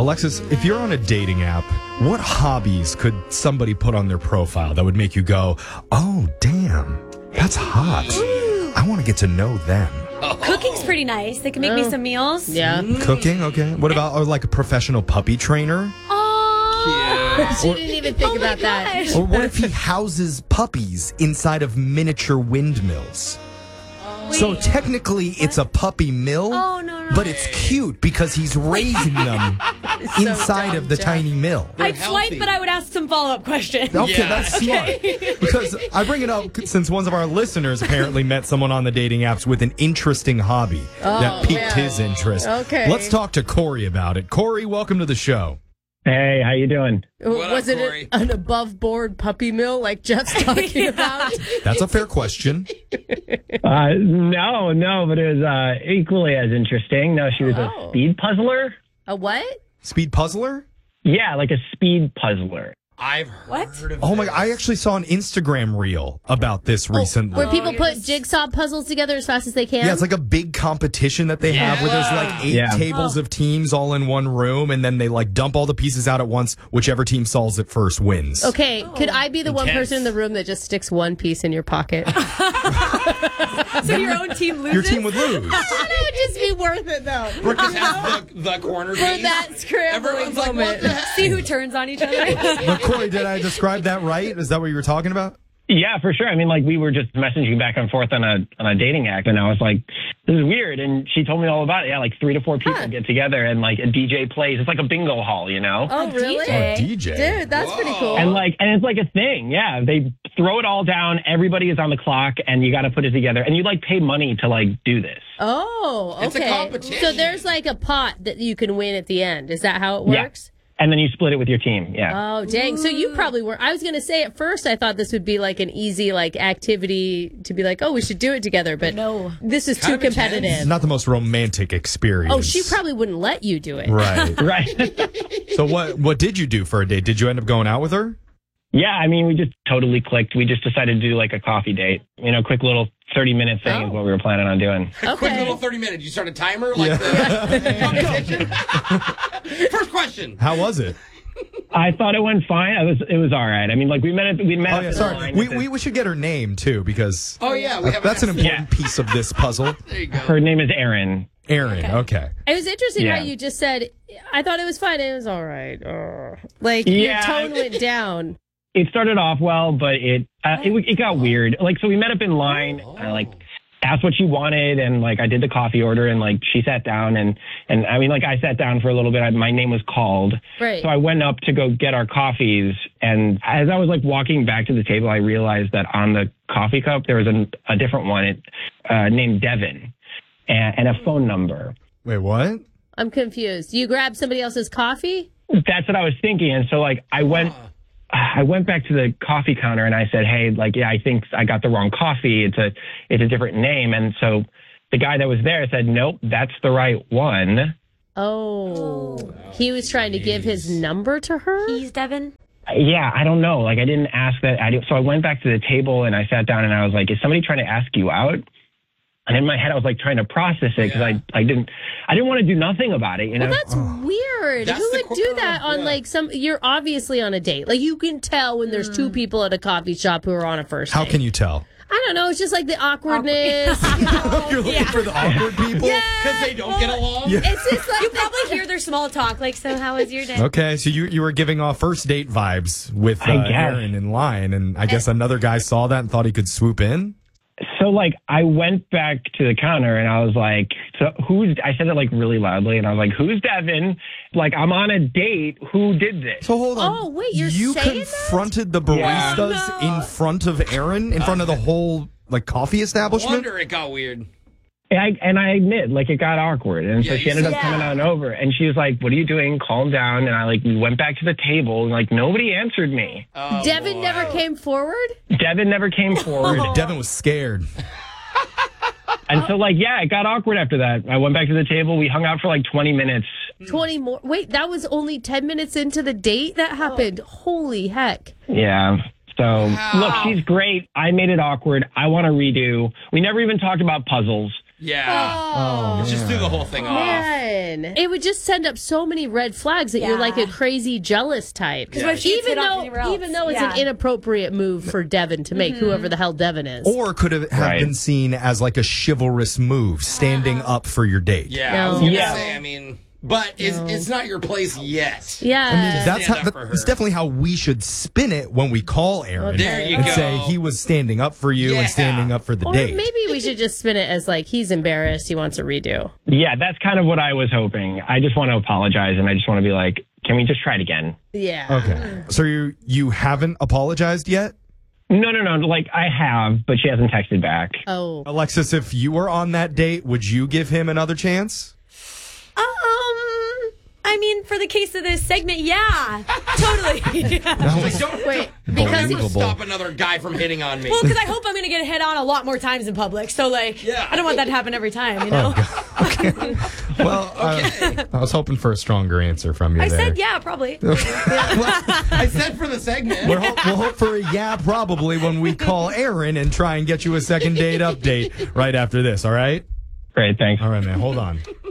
Alexis, if you're on a dating app, what hobbies could somebody put on their profile that would make you go, oh, damn, that's hot. I want to get to know them. Cooking's pretty nice. They can make me some meals. Yeah. Cooking, okay. What about like a professional puppy trainer? She didn't even think about that. Or what if he houses puppies inside of miniature windmills? So technically, it's a puppy mill, but it's cute because he's raising them inside of the tiny mill. I'd swipe, but I would ask some follow-up questions. Okay, that's smart. Because I bring it up since one of our listeners apparently met someone on the dating apps with an interesting hobby that piqued his interest. Okay. Let's talk to Corey about it. Corey, welcome to the show. Hey, how you doing? Was it an above-board puppy mill like Jeff's talking about? That's a fair question. No, but it was equally as interesting. No, she was a speed puzzler. A what? Speed puzzler? Yeah, like a speed puzzler. I've heard of Oh my God, I actually saw an Instagram reel about this recently. Where people put jigsaw puzzles together as fast as they can? Yeah, it's like a big competition that they have where there's like 8 tables of teams all in one room, and then they like dump all the pieces out at once. Whichever team solves it first wins. Okay, could I be the one person in the room that just sticks one piece in your pocket? So your own team loses? Your team would lose. It would just be worth it, though. Brooke just has the corner For piece. that scrambling Everyone's like, moment. what the heck? See who turns on each other? But Corey, did I describe that right? Is that what you were talking about? Yeah, for sure. I mean, like we were just messaging back and forth on a dating app, and I was like, "This is weird." And she told me all about it. Yeah, like 3 to 4 people get together, and like a DJ plays. It's like a bingo hall, you know? Oh, really? Oh, DJ. Dude, that's pretty cool. And it's like a thing. Yeah, they throw it all down. Everybody is on the clock, and you got to put it together. And you like pay money to like do this. Oh, okay. It's a competition. So there's like a pot that you can win at the end. Is that how it works? And then you split it with your team. Yeah. Oh, dang. So you probably were. I was going to say at first I thought this would be like an easy like activity to be like, oh, we should do it together. But no, this is too competitive. It's not the most romantic experience. Oh, she probably wouldn't let you do it. Right. Right. So what did you do for a date? Did you end up going out with her? Yeah, I mean, we just totally clicked. We just decided to do like a coffee date. You know, quick little 30-minute thing is what we were planning on doing. A quick little 30 minutes. You start a timer like the competition. First question. How was it? I thought it went fine. It was all right. I mean, like we met. Oh yeah, sorry. We should get her name too because that's an important piece of this puzzle. There you go. Her name is Erin. Erin. Okay. It was interesting how you just said, I thought it was fine. It was all right. Like your tone went down. It started off well, but it got weird. Like, so we met up in line. I like asked what she wanted, and like I did the coffee order, and like she sat down, and I mean, like I sat down for a little bit. My name was called, right? So I went up to go get our coffees, and as I was like walking back to the table, I realized that on the coffee cup there was a different one, named Devin, and a phone number. Wait, what? I'm confused. You grabbed somebody else's coffee? That's what I was thinking, and so like I went back to the coffee counter and I said, hey, like, yeah, I think I got the wrong coffee. It's a different name. And so the guy that was there said, nope, that's the right one. Oh, he was trying to give his number to her? He's Devin? Yeah, I don't know. Like, I didn't ask that. So I went back to the table and I sat down and I was like, is somebody trying to ask you out? And in my head, I was like trying to process it because I didn't want to do nothing about it. You know, well, that's weird. Who would do that on like you're obviously on a date. Like you can tell when there's 2 people at a coffee shop who are on a first date. How can you tell? I don't know. It's just like the awkwardness. You're looking for the awkward people? Because they don't get along? Yeah. It's just like you probably hear their small talk. Like, so how was your day? Okay, so you were giving off first date vibes with Erin in line, and I guess another guy saw that and thought he could swoop in? So, like, I went back to the counter and I was like, I said it like really loudly and I was like, who's Devin? Like, I'm on a date. Who did this? So hold on. Oh, wait, you confronted the baristas in front of Erin, in front of the whole, like, coffee establishment? No wonder it got weird. And I admit, like, it got awkward. And so she ended up coming on over. And she was like, what are you doing? Calm down. And we went back to the table. And, like, nobody answered me. Oh, Devin never came forward? Devin never came forward. Devin was scared. And so, like, it got awkward after that. I went back to the table. We hung out for, like, 20 minutes. 20 more? Wait, that was only 10 minutes into the date that happened? Holy heck. Yeah. So, look, she's great. I made it awkward. I want to redo. We never even talked about puzzles. Yeah. Let's just do the whole thing off. Man, it would just send up so many red flags that you're like a crazy jealous type. Yeah. Even though it's an inappropriate move for Devin to make, whoever the hell Devin is. Or could have been seen as like a chivalrous move, standing up for your date. Yeah, I was going to say, I mean... But it's not your place yet. Yeah. I mean, that's definitely how we should spin it when we call Aaron. There you go. Say he was standing up for you and standing up for the date. Maybe we should just spin it as like he's embarrassed, he wants a redo. Yeah, that's kind of what I was hoping. I just want to apologize, and I just want to be like, can we just try it again? Yeah. Okay. So you haven't apologized yet? No. Like, I have, but she hasn't texted back. Oh. Alexis, if you were on that date, would you give him another chance? I mean, for the case of this segment, yeah, totally. Don't ever stop another guy from hitting on me. Well, because I hope I'm going to get hit on a lot more times in public. So, like, I don't want that to happen every time, you know? Okay. Well, I was hoping for a stronger answer from you I there. said, yeah, probably. I said for the segment. We'll hope for a probably when we call Aaron and try and get you a second date update right after this, all right? Great, thanks. All right, man, hold on.